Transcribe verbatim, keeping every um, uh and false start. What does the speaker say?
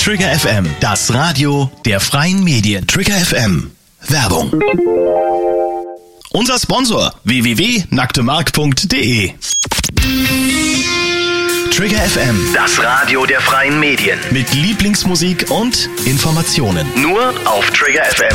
Trigger F M, das Radio der freien Medien. Trigger F M. Werbung. Unser Sponsor w w w punkt nacktemark punkt de. Trigger F M, das Radio der freien Medien. Mit Lieblingsmusik und Informationen. Nur auf Trigger F M.